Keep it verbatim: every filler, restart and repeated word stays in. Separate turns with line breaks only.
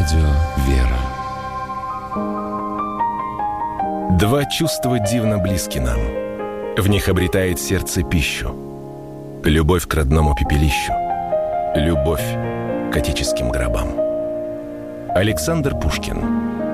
Радио «Вера».
Два чувства дивно близки нам. В них обретает сердце пищу. Любовь к родному пепелищу, любовь к отеческим гробам. Александр Пушкин.